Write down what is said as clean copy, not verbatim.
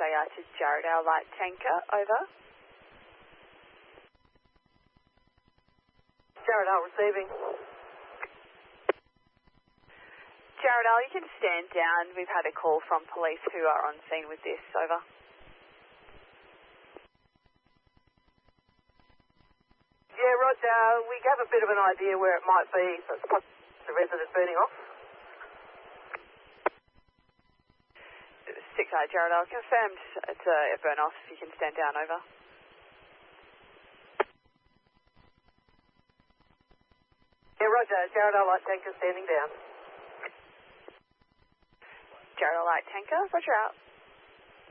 6AR to Jarrahdale Light Tanker, over. Jarrahdale receiving. Jarrahdale, you can stand down. We've had a call from police who are on scene with this, over. Yeah, Roger, we have a bit of an idea where it might be, so it's possible the resident burning off. 6AR Jarrahdale, confirmed it's a burn off. You can stand down, over. Yeah, Roger, Jarrahdale Light Tanker standing down. Jarrahdale Light Tanker, roger out.